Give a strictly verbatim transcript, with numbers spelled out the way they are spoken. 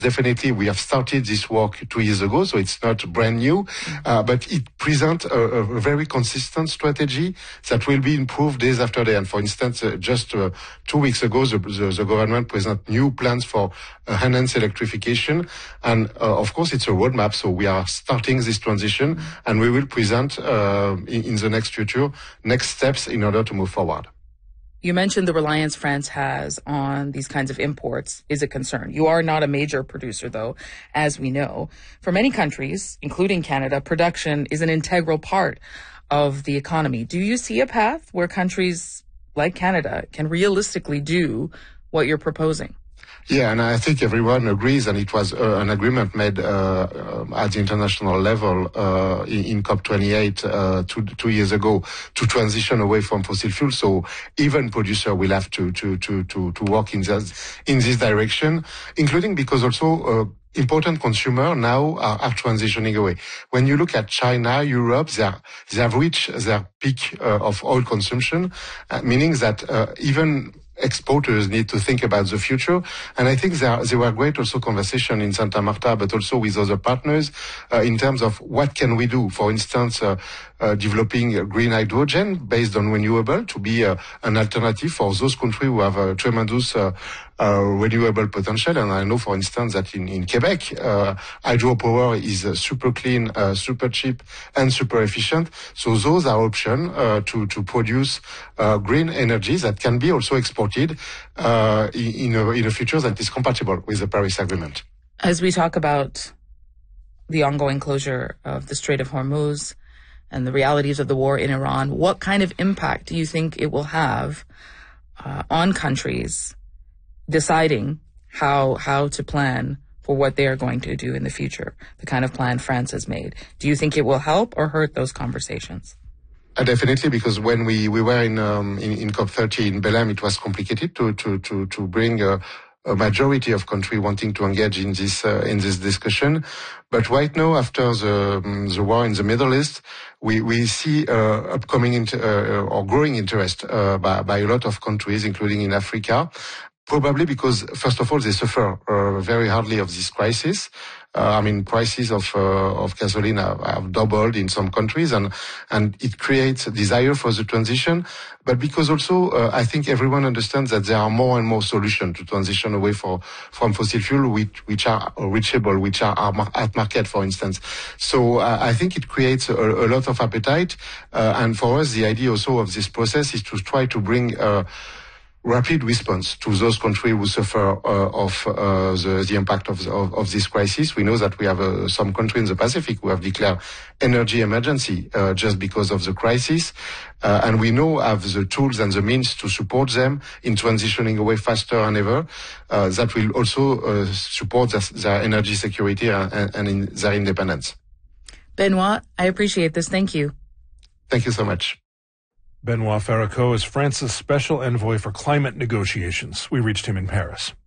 Definitely, we have started this work two years ago, so it's not brand new, uh, but it presents a, a very consistent strategy that will be improved days after day. And for instance, uh, just uh, two weeks ago, the, the, the government presented new plans for uh, enhanced electrification. And uh, of course, it's a roadmap, so we are starting this transition, and we will present uh, in, in the next future next steps in order to move forward. You mentioned the reliance France has on these kinds of imports is a concern. You are not a major producer, though, as we know. For many countries, including Canada, production is an integral part of the economy. Do you see a path where countries like Canada can realistically do what you're proposing? Yeah, and I think everyone agrees, and it was uh, an agreement made uh, uh, at the international level uh, in, in COP twenty-eight uh, two, two years ago to transition away from fossil fuels. So even producer will have to to to to, to work in this in this direction, including because also. Uh, Important consumer now are, are transitioning away. When you look at China, Europe, they, are, they have reached their peak uh, of oil consumption, uh, meaning that uh, even exporters need to think about the future. And I think there, there were great also conversation in Santa Marta, but also with other partners uh, in terms of what can we do. For instance, uh, uh, developing uh, green hydrogen based on renewable to be uh, an alternative for those countries who have a tremendous uh, uh, renewable potential. And I know, for instance, that in, in Quebec, uh, hydropower is uh, super clean, uh, super cheap, and super efficient. So those are options uh, to, to produce uh, green energy that can be also exported uh, in, a, in a future that is compatible with the Paris Agreement. As we talk about the ongoing closure of the Strait of Hormuz and the realities of the war in Iran, what kind of impact do you think it will have uh, on countries deciding how how to plan for what they are going to do in the future, the kind of plan France has made? Do you think it will help or hurt those conversations? Uh, definitely, because when we, we were in, um, in in COP thirty in Belém, it was complicated to to to to bring a, a majority of countries wanting to engage in this uh, in this discussion. But right now, after the um, the war in the Middle East, we we see uh, upcoming inter- uh, or growing interest uh, by by a lot of countries, including in Africa. Probably because, first of all, they suffer uh, very hardly of this crisis. Uh, I mean, prices of uh, of gasoline have, have doubled in some countries, and and it creates a desire for the transition. But because also, uh, I think everyone understands that there are more and more solutions to transition away for, from fossil fuel, which which are reachable, which are, are at market, for instance. So uh, I think it creates a, a lot of appetite, uh, and for us, the idea also of this process is to try to bring. Uh, rapid response to those countries who suffer uh, of uh, the, the impact of, of, of this crisis. We know that we have uh, some countries in the Pacific who have declared energy emergency uh, just because of the crisis. Uh, and we know have the tools and the means to support them in transitioning away faster than ever. Uh, that will also uh, support their, their energy security and, and in their independence. Benoit, I appreciate this. Thank you. Thank you so much. Benoit Faraco is France's special envoy for climate negotiations. We reached him in Paris.